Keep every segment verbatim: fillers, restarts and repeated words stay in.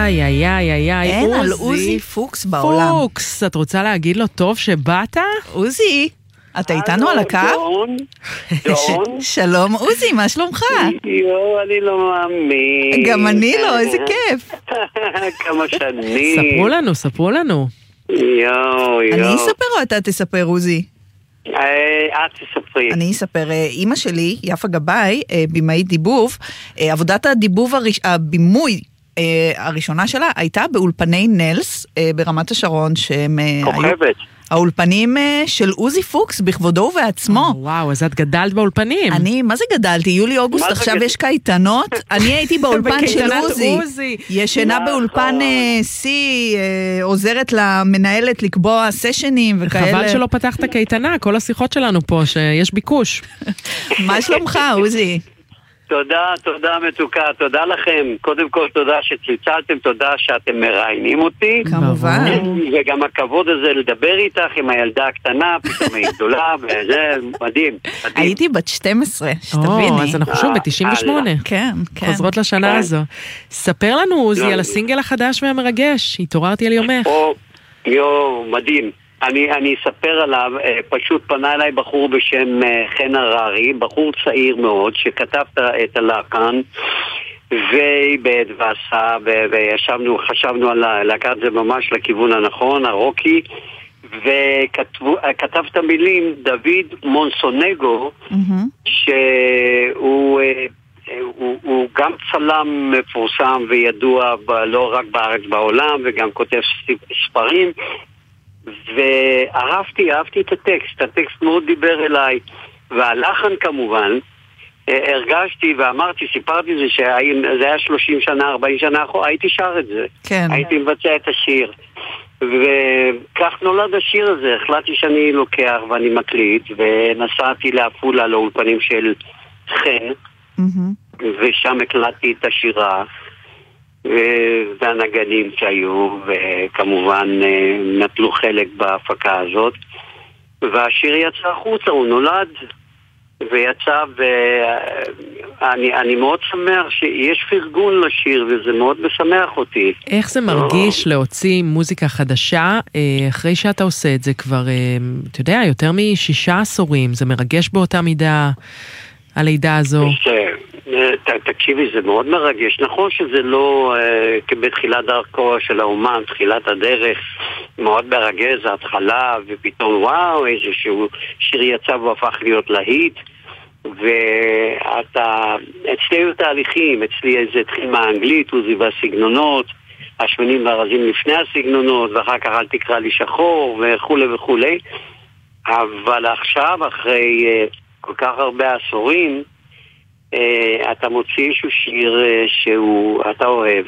איי, איי, איי, איי, איי, אין על עוזי פוקס בעולם. פוקס, את רוצה להגיד לו טוב שבאת? עוזי, אתה איתנו על הקו? דון, דון. שלום עוזי, מה שלומך? יו, אני לא מאמין. גם אני לא, איזה כיף. כמה שנים. ספרו לנו, ספרו לנו. יו, יו. אני אספר או אתה תספר עוזי? את תספרי. אני אספר, אמא שלי, יפה גבאי, בימאית דיבוב, עבודת הדיבוב, הבימוי הראשונה שלה הייתה באולפני נלס ברמת השרון, שהם כוכבת. האולפנים של עוזי פוקס בכבודו ובעצמו. וואו, אז את גדלת באולפנים. אני, מה זה גדלתי? יולי אוגוסט, עכשיו יש קייטנות. אני הייתי באולפן של עוזי. ישנה באולפן C, עוזרת למנהלת לקבוע סשנים וכאלה. חבל שלא פתחת קייטנה, כל השיחות שלנו פה, שיש ביקוש. מה שלומך, עוזי? תודה, תודה מתוקה, תודה לכם. קודם כל תודה שצלצלתם, תודה שאתם מראיינים אותי. כמובן. וגם הכבוד הזה לדבר איתך עם הילדה הקטנה, פתאום היא גדולה, וזה מדהים. הייתי בת שתים עשרה, שתביני. או, אז אנחנו שוב ב-תשעים ושמונה. כן, כן. חוזרות לשנה הזו. ספר לנו, עוזי, על הסינגל החדש והמרגש. התעוררתי על יומך. יו, מדהים. אני, אני אספר עליו, פשוט פנה אליי בחור בשם חן הררי, בחור צעיר מאוד, שכתב את הלחן, ואיבד ועשה, וישבנו, חשבנו על לקחת זה ממש לכיוון הנכון, הרוקי, וכתב את המילים דוד מונסונגו, mm-hmm. שהוא הוא, הוא גם צלם מפורסם וידוע לא רק בארץ בעולם, וגם כותב ספרים, ואהבתי, אהבתי את הטקסט, הטקסט מאוד דיבר אליי, והלחן כמובן, הרגשתי ואמרתי, סיפרתי זה שזה היה שלושים שנה, ארבעים שנה אחורה, הייתי שר את זה, כן. הייתי מבצע את השיר, וכך נולד השיר הזה, החלטתי שאני לוקח ואני מקליט, ונסעתי לעפולה לאולפנים של חן, mm-hmm. ושם הקלטתי את השירה, והנגנים שהיו, וכמובן נטלו חלק בהפקה הזאת, והשיר יצא החוצה, הוא נולד ויצא, ואני אני מאוד שמח שיש פרגון לשיר, וזה מאוד משמח אותי. איך זה מרגיש להוציא מוזיקה חדשה אחרי שאתה עושה את זה כבר, אתה יודע, יותר משישה עשורים? זה מרגש באותה מידה הלידה הזו? תקשיבי, זה מאוד מרגש. נכון שזה לא בתחילת דרכו של האומן, תחילת הדרך, מאוד מרגש, זה התחלה, ופתאום וואו, איזשהו שיר יצא והפך להיות להיט, ואתה, אצלי היו תהליכים, אצלי זה התחיל מהאנגלית, עוזי והסגנונות, השמנים והרזים לפני הסגנונות, ואחר כך אל תקרא לי שחור, וכו' וכו'. אבל עכשיו, אחרי כל כך הרבה עשורים, אתה מוציא איזשהו שיר שהוא, אתה אוהב,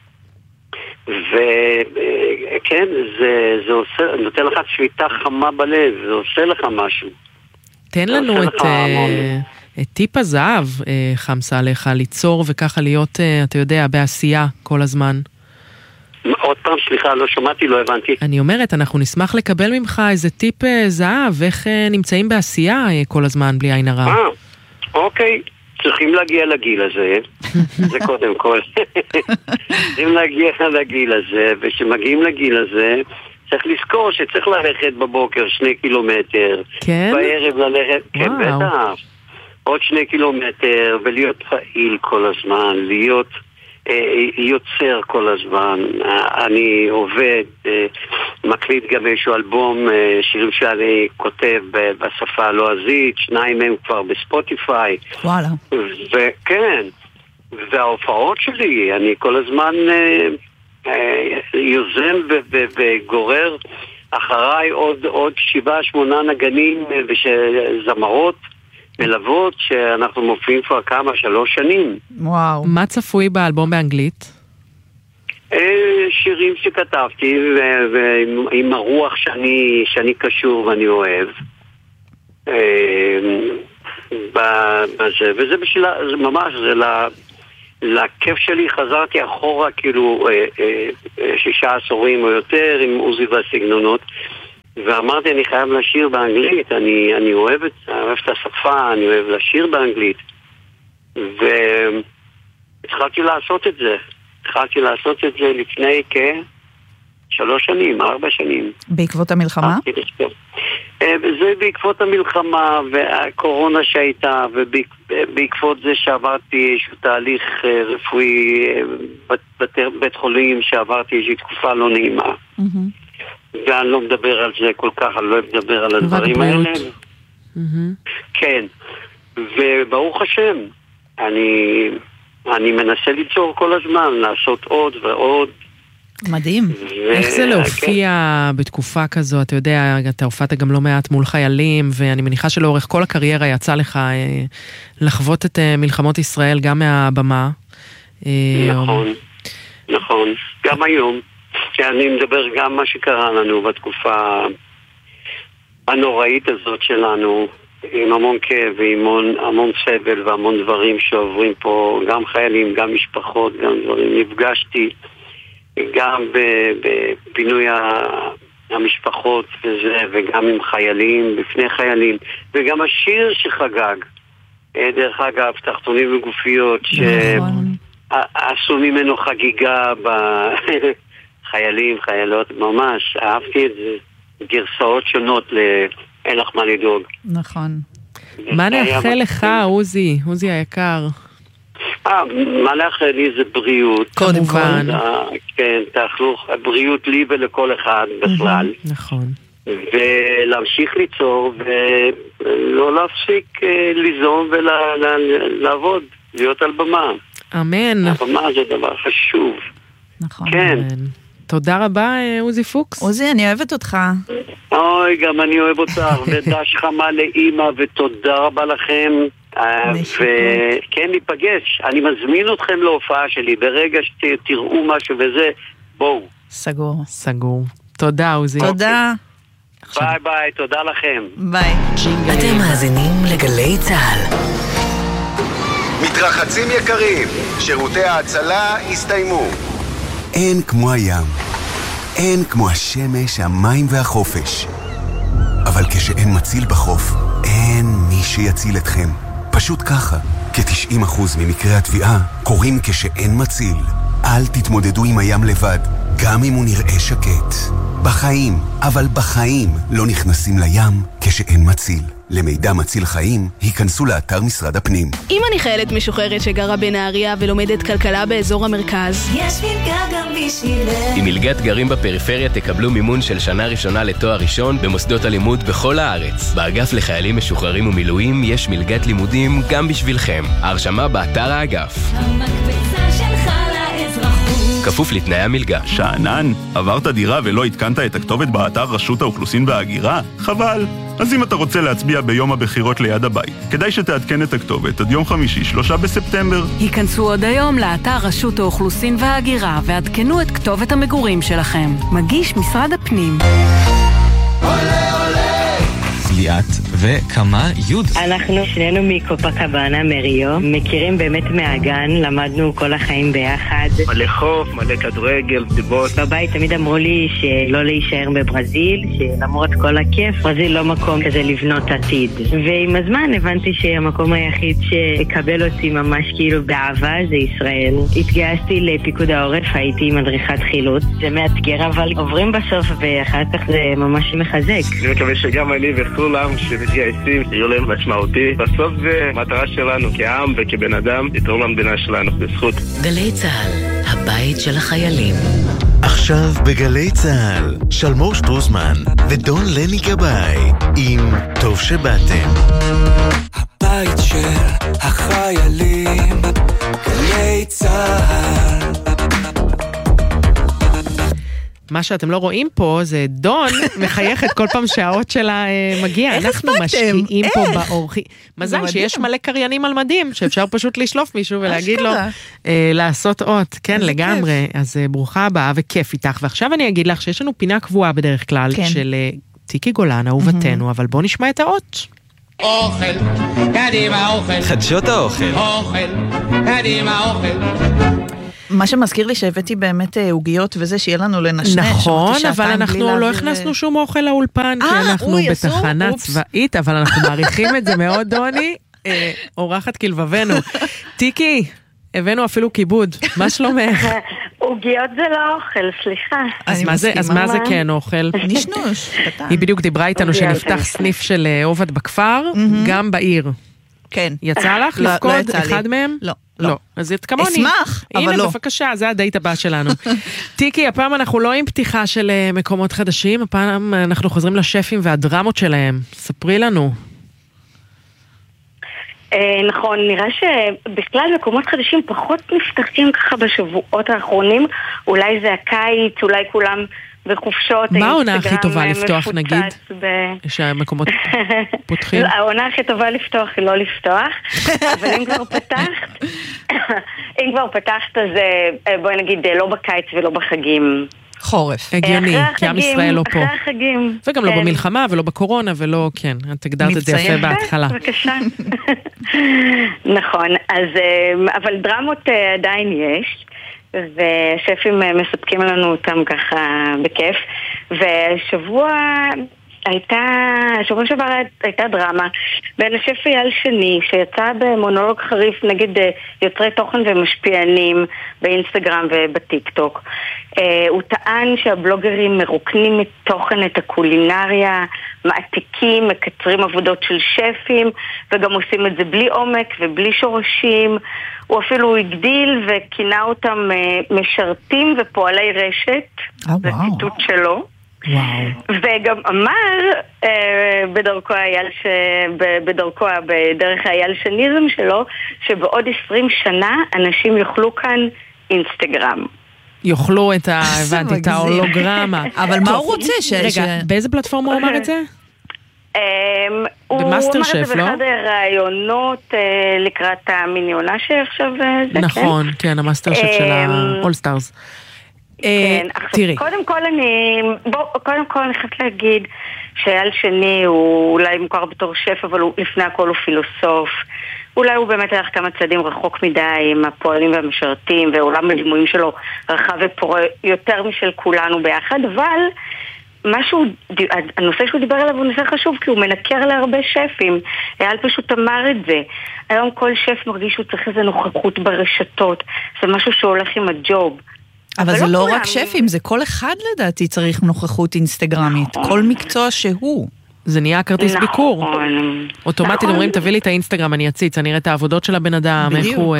וכן, זה, זה עושה, נותן לך שביתה חמה בלב, זה עושה לך משהו. תן לנו את, את טיפ הזהב, חמסה עליך, ליצור וככה להיות, אתה יודע, בעשייה כל הזמן. עוד פעם, סליחה, לא שמעתי, לא הבנתי. אני אומרת, אנחנו נשמח לקבל ממך איזה טיפ זהב, איך נמצאים בעשייה כל הזמן בלי עין הרע. אה, אוקיי. צריכים להגיע לגיל הזה, זה קודם כל. צריכים להגיע לגיל הזה, ושמגיעים לגיל הזה, צריך לזכור שצריך ללכת בבוקר שני קילומטר. כן? בערב ללכת, כן, בטח. עוד שני קילומטר, ולהיות פעיל כל הזמן, להיות יוצר כל הזמן. אני עובד, מקליט גם איזשהו אלבום, שירים שאני כותב בשפה הלועזית, שניים מהם כבר בספוטיפיי. וואלה. וכן, וההופעות שלי, אני כל הזמן יוזם וגורר אחריי עוד, עוד שבעה, שמונה נגנים וזמרות מלוות שאנחנו מופיעים כבר כמה, שלוש שנים. וואו. מה צפוי באלבום באנגלית? שירים שכתבתי ועם הרוח שאני, שאני קשור ואני אוהב. בזה, וזה בשביל, זה ממש, זה לכיף שלי, חזרתי אחורה כאילו שישה עשורים או יותר עם עוזי והסגנונות, ואמרתי, אני חייב לשיר באנגלית, אני, אני אוהב את, אוהב את השפה, אני אוהב לשיר באנגלית, והתחלתי לעשות את זה. התחלתי לעשות את זה לפני כשלוש שנים, ארבע שנים. בעקבות המלחמה? זה בעקבות המלחמה והקורונה שהייתה, ובעקבות זה שעברתי איזשהו תהליך רפואי בבית חולים, שעברתי איזושהי תקופה לא נעימה. ואני לא מדבר על זה כל כך, אני לא מדבר על הדברים האלה. כן, וברוך השם, אני, אני מנסה ליצור כל הזמן, לעשות עוד ועוד. מדהים. ו... איך זה להופיע כן. בתקופה כזו? אתה יודע, אתה הופעת גם לא מעט מול חיילים, ואני מניחה שלאורך כל הקריירה יצא לך אה, לחוות את אה, מלחמות ישראל גם מהבמה. אה, נכון, או... נכון. גם היום. שאני מדבר גם מה שקרה לנו בתקופה הנוראית הזאת שלנו, עם המון כאב ועם המון סבל והמון דברים שעוברים פה, גם חיילים, גם משפחות, גם דברים. נפגשתי גם בפינוי המשפחות וזה, וגם עם חיילים, בפני חיילים, וגם השיר שחגג, דרך אגב, תחתונים וגופיות, שעשו ממנו חגיגה ב... חיילים, חיילות, ממש, אהבתי את זה. גרסאות שונות לאין לך מה לדאוג. נכון. מה נאחל לך, עוזי, עוזי היקר? אה, מה נאחל לי זה בריאות. קודם כל. כן, תאכלו בריאות לי ולכל אחד בכלל. נכון. ולהמשיך ליצור, ולא להפסיק ליזום ולעבוד, להיות על במה. אמן. הבמה זה דבר חשוב. נכון. כן. תודה רבה, עוזי פוקס. עוזי, אני אוהבת אותך. אוי, גם אני אוהב אותך. ודש חמה לאמא, ותודה רבה לכם. וכן, ניפגש. אני מזמין אתכם להופעה שלי. ברגע שתראו משהו וזה, בואו. סגור. סגור. תודה, עוזי. תודה. ביי ביי, תודה לכם. ביי. אתם מאזינים לגלי צהל. מתרחצים יקרים, שירותי ההצלה הסתיימו. אין כמו הים, אין כמו השמש, המים והחופש. אבל כשאין מציל בחוף, אין מי שיציל אתכם. פשוט ככה, כ-תשעים אחוז ממקרי התביעה קורים כשאין מציל. אל תתמודדו עם הים לבד, גם אם הוא נראה שקט. בחיים, אבל בחיים לא נכנסים לים כשאין מציל. למידע מציל חיים, היכנסו לאתר משרד הפנים. אם אני חיילת משוחררת שגרה בנהריה ולומדת כלכלה באזור המרכז, יש מלגה גם בשבילך. עם מלגת גרים בפריפריה תקבלו מימון של שנה ראשונה לתואר ראשון במוסדות הלימוד בכל הארץ. באגף לחיילים משוחררים ומילואים יש מלגת לימודים גם בשבילכם. ההרשמה באתר האגף. המקבצה שלך לאזרחות. כפוף לתנאי המלגה. שענן, עברת דירה ולא התקנת את הכתובת באתר רשות האוכלוסין וההגירה? חבל. אז אם אתה רוצה להצביע ביום הבחירות ליד הבית, כדאי שתעדכן את הכתובת עד יום חמישי, שלושה בספטמבר. היכנסו עוד היום לאתר רשות האוכלוסין וההגירה ועדכנו את כתובת המגורים שלכם. מגיש משרד הפנים. עולה עולה ליאת וכמה יוד. אנחנו שנינו מקופקבנה מריו, מכירים באמת מהגן, למדנו כל החיים ביחד. מלא חוף, מלא כדורגל, סיבות. בבית תמיד אמרו לי שלא להישאר בברזיל, שלמרות כל הכיף, ברזיל לא מקום כזה לבנות עתיד. ועם הזמן הבנתי שהמקום היחיד שיקבל אותי ממש כאילו באהבה זה ישראל. התגייסתי לפיקוד העורף, הייתי מדריכת חילוץ. זה מאתגר אבל עוברים בסוף ואחר כך זה ממש מחזק. אני מקווה שגם אני וכולם שמתגייסים יהיו להם משמעותי. בסוף זה מטרה שלנו כעם וכבן אדם לתרום למדינה שלנו בזכות. גלי צהל, הבית של החיילים. עכשיו בגלי צהל, שלמור שטרוסמן ודון לני גבאי עם טוב שבאתם. הבית של החיילים, גלי צהל. מה שאתם לא רואים פה זה דון מחייכת כל פעם שהאות שלה מגיע. אנחנו משקיעים פה באורחים. מזל שיש מלא קריינים על מדים, שאפשר פשוט לשלוף מישהו ולהגיד לו לעשות אות. כן, לגמרי. אז ברוכה הבאה וכיף איתך. ועכשיו אני אגיד לך שיש לנו פינה קבועה בדרך כלל של טיקי גולן, אהובתנו, אבל בוא נשמע את האות. אוכל, קדימה אוכל. חדשות האוכל. אוכל, קדימה אוכל. מה שמזכיר לי שהבאתי באמת עוגיות וזה שיהיה לנו לנשנש. נכון, אבל אנחנו לא הכנסנו שום אוכל לאולפן, כי אנחנו בתחנה צבאית, אבל אנחנו מעריכים את זה מאוד, דוני. אורחת כלבבנו. טיקי, הבאנו אפילו כיבוד. מה שלומך? עוגיות זה לא אוכל, סליחה. אז מה זה, אז מה זה כן אוכל? נשנוש, קטן. היא בדיוק דיברה איתנו שנפתח סניף של עובד בכפר, גם בעיר. כן. יצא לך לפקוד אחד מהם? לא. לא. אז את כמוני. אשמח, אבל לא. הנה, בבקשה, זה הדייט הבא שלנו. טיקי, הפעם אנחנו לא עם פתיחה של מקומות חדשים, הפעם אנחנו חוזרים לשפים והדרמות שלהם. ספרי לנו. נכון, נראה שבכלל מקומות חדשים פחות נפתחים ככה בשבועות האחרונים, אולי זה הקיץ, אולי כולם בחופשות. מה העונה הכי טובה לפתוח נגיד? שהמקומות פותחים? העונה הכי טובה לפתוח היא לא לפתוח, אבל אם כבר פתחת, אם כבר פתחת אז בואי נגיד לא בקיץ ולא בחגים. חורף. הגיוני, כי עם ישראל לא פה. אחרי החגים. וגם לא במלחמה ולא בקורונה ולא, כן, את הגדרת את זה יפה בהתחלה. בבקשה. נכון, אז, אבל דרמות עדיין יש, ושפים מספקים לנו אותם ככה בכיף, ושבוע הייתה, שבוע שעבר הייתה דרמה בין השף אייל שני שיצא במונולוג חריף נגד יוצרי תוכן ומשפיענים באינסטגרם ובטיקטוק. הוא טען שהבלוגרים מרוקנים מתוכן את הקולינריה, מעתיקים, מקצרים עבודות של שפים וגם עושים את זה בלי עומק ובלי שורשים. הוא אפילו הגדיל וכינה אותם משרתים ופועלי רשת. זה ציטוט שלו. וגם אמר בדרכו האייל ש... בדרכו בדרך האייל שניזם שלו שבעוד עשרים שנה אנשים יאכלו כאן אינסטגרם. יאכלו את ה... הבנתי, את ההולוגרמה. אבל מה הוא רוצה? רגע, באיזה פלטפורמה הוא אמר את זה? הוא אמר את זה באחד הרעיונות לקראת המיניונה שעכשיו זה. נכון, כן, המאסטר שף של ה-All Stars. כן, עכשיו, קודם כל אני, בוא, קודם כל אני חייבת להגיד שאייל שני הוא אולי מוכר בתור שף, אבל הוא, לפני הכל הוא פילוסוף. אולי הוא באמת הלך כמה צעדים רחוק מדי עם הפועלים והמשרתים, ועולם הדימויים שלו רחב ופורה יותר משל כולנו ביחד, אבל משהו, הנושא שהוא דיבר עליו הוא נושא חשוב, כי הוא מנקר להרבה שפים. אייל פשוט אמר את זה. היום כל שף מרגיש שהוא צריך איזה נוכחות ברשתות, זה משהו שהולך עם הג'וב. אבל זה לא רק שפים, זה כל אחד לדעתי צריך נוכחות אינסטגרמית, כל מקצוע שהוא. זה נהיה כרטיס ביקור. אוטומטית אומרים, תביא לי את האינסטגרם, אני אציץ, אני אראה את העבודות של הבן אדם, איך הוא...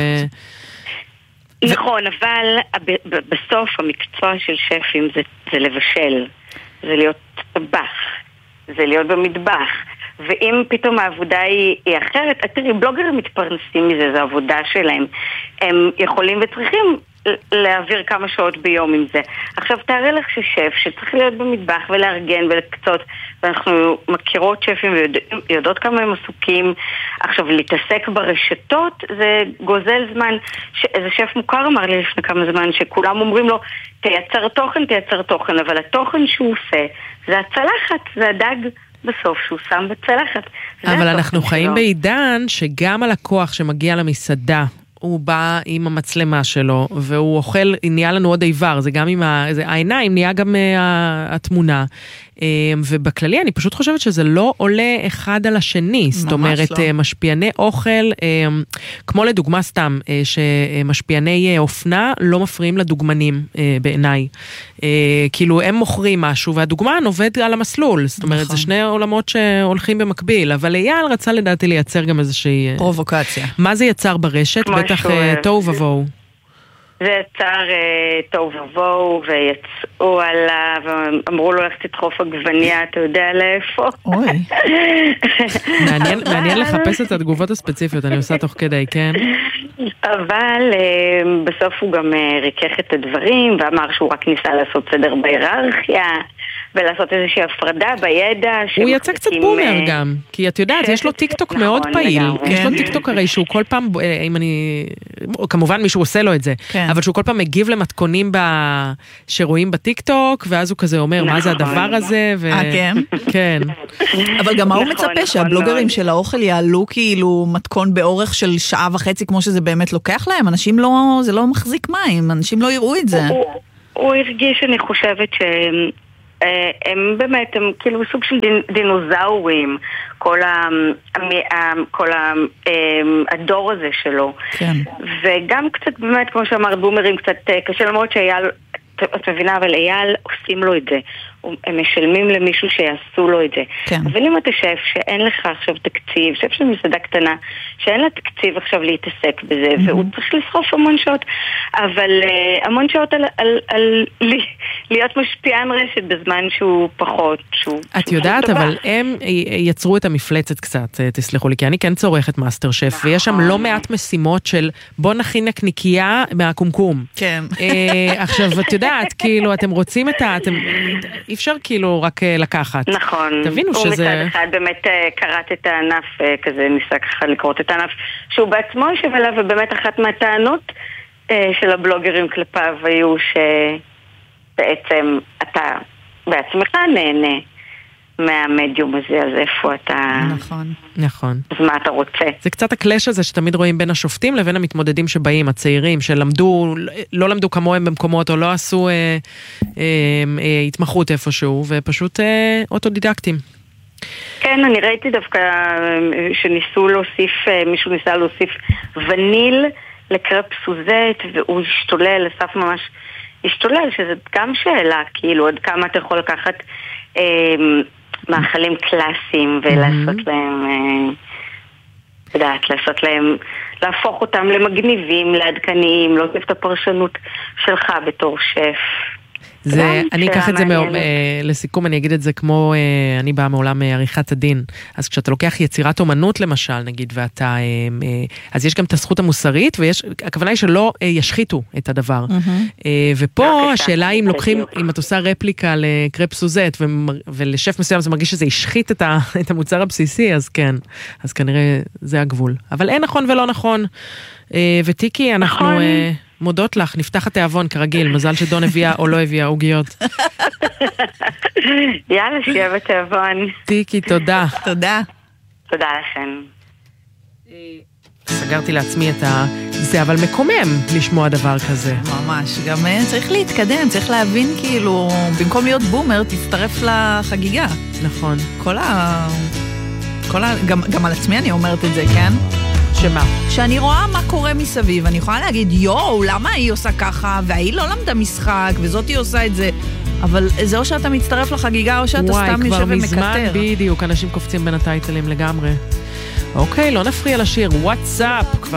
נכון, אבל בסוף המקצוע של שפים זה לבשל, זה להיות טבח, זה להיות במטבח. ואם פתאום העבודה היא, היא אחרת, תראי, בלוגרים מתפרנסים מזה, זו העבודה שלהם. הם יכולים וצריכים להעביר כמה שעות ביום עם זה. עכשיו תארי לך ששף שצריך להיות במטבח ולארגן ולקצות, ואנחנו מכירות שפים ויודעות כמה הם עסוקים. עכשיו להתעסק ברשתות זה גוזל זמן. איזה שף מוכר אמר לי לפני כמה זמן שכולם אומרים לו תייצר תוכן, תייצר תוכן, אבל התוכן שהוא עושה זה הצלחת, זה הדג בסוף שהוא שם בצלחת. אבל אנחנו חיים בעידן שגם הלקוח שמגיע למסעדה הוא בא עם המצלמה שלו, והוא אוכל, נהיה לנו עוד איבר, זה גם עם העיניים, נהיה גם התמונה. ובכללי אני פשוט חושבת שזה לא עולה אחד על השני, זאת אומרת, לא. משפיעני אוכל, כמו לדוגמה סתם, שמשפיעני אופנה לא מפריעים לדוגמנים בעיניי. כאילו הם מוכרים משהו, והדוגמן עובד על המסלול, זאת אומרת, נכון. זה שני עולמות שהולכים במקביל, אבל אייל רצה לדעתי לייצר גם איזושהי... פרובוקציה. מה זה יצר ברשת? בטח תוהו ובוהו. זה יצר טוב ובואו, ויצאו עליו, אמרו לו איך תדחוף עגבניה, אתה יודע לאיפה. אוי. מעניין לחפש את התגובות הספציפיות, אני עושה תוך כדי, כן? אבל בסוף הוא גם ריקח את הדברים, ואמר שהוא רק ניסה לעשות סדר בהיררכיה, ולעשות איזושהי הפרדה בידע. הוא יצא קצת בומר גם, כי את יודעת, יש לו טיקטוק מאוד פעיל. יש לו טיקטוק הרי שהוא כל פעם, אם אני, כמובן מישהו עושה לו את זה, אבל שהוא כל פעם מגיב למתכונים שרואים בטיקטוק, ואז הוא כזה אומר, מה זה הדבר הזה? אה, כן? כן. אבל גם מה הוא מצפה, שהבלוגרים של האוכל יעלו כאילו מתכון באורך של שעה וחצי, כמו שזה באמת לוקח להם? אנשים לא, זה לא מחזיק מים, אנשים לא יראו את זה. הוא הרגיש, אני חושבת ש... הם באמת, הם כאילו סוג של דינוזאורים, כל הדור הזה שלו. כן. וגם קצת באמת, כמו שאמר בומרים, קצת קשה למרות שאייל, את מבינה, אבל אייל עושים לו את זה. הם משלמים למישהו שיעשו לו את זה. כן. אבל אם אתה שף שאין לך עכשיו תקציב, שף של מסעדה קטנה, שאין לה תקציב עכשיו להתעסק בזה, mm-hmm. והוא צריך לסחוף המון שעות, אבל uh, המון שעות על, על, על, על להיות משפיען רשת בזמן שהוא פחות, שהוא... את שהוא יודעת, אבל הם יצרו את המפלצת קצת, תסלחו לי, כי אני כן צורכת מאסטר שף, נכון. ויש שם לא מעט משימות של בוא נכין נקניקייה מהקומקום. כן. Uh, עכשיו, את יודעת, כאילו, אתם רוצים את ה... אתם... אי אפשר כאילו רק לקחת. נכון. תבינו שזה... הוא מצד אחד באמת קראת את הענף, כזה ניסה ככה לקרות את הענף, שהוא בעצמו יושב אליו, ובאמת אחת מהטענות של הבלוגרים כלפיו היו שבעצם אתה בעצמך נהנה מהמדיום הזה, אז איפה אתה... נכון. נכון. אז מה אתה רוצה? זה קצת הקלאש הזה שתמיד רואים בין השופטים לבין המתמודדים שבאים, הצעירים, שלמדו, לא למדו כמוהם במקומות, או לא עשו אה, אה, אה, התמחות איפשהו, ופשוט אה, אוטודידקטים. כן, אני ראיתי דווקא שניסו להוסיף, מישהו ניסה להוסיף וניל לקרפ סוזט, והוא השתולל, לסף ממש השתולל, שזה גם שאלה, כאילו, עד כמה אתה יכול לקחת... אה, מאכלים קלאסיים ולעשות להם, יודעת, לעשות להם, להפוך אותם למגניבים, לעדכניים, להוסיף את הפרשנות שלך בתור שף. זה, אני אקח את זה לסיכום, אני אגיד את זה כמו, אני באה מעולם עריכת הדין, אז כשאתה לוקח יצירת אומנות למשל, נגיד, ואתה, אז יש גם את הזכות המוסרית, והכוונה היא שלא ישחיתו את הדבר. ופה השאלה אם לוקחים, אם את עושה רפליקה לקרפ סוזט, ולשף מסוים זה מרגיש שזה ישחית את המוצר הבסיסי, אז כן, אז כנראה זה הגבול. אבל אין נכון ולא נכון, וטיקי, אנחנו... מודות לך, נפתח התיאבון כרגיל, מזל שדון הביאה או לא הביאה עוגיות. יאללה, שיהיה בתיאבון. טיקי, תודה. תודה. תודה לכם. סגרתי לעצמי את ה... זה אבל מקומם לשמוע דבר כזה. ממש, גם צריך להתקדם, צריך להבין כאילו, במקום להיות בומר, תצטרף לחגיגה. נכון. כל ה... כל ה... גם, גם על עצמי אני אומרת את זה, כן? שמה? שאני רואה מה קורה מסביב, אני יכולה להגיד, יואו, למה היא עושה ככה, והיא לא למדה משחק, וזאת היא עושה את זה. אבל זה או שאתה מצטרף לחגיגה, או שאתה וואי, סתם יושב ומקטר. וואי, כבר מזמן בדיוק, אנשים קופצים בין הטייטלים לגמרי. אוקיי, לא נפריע לשיר, וואטסאפ, כבר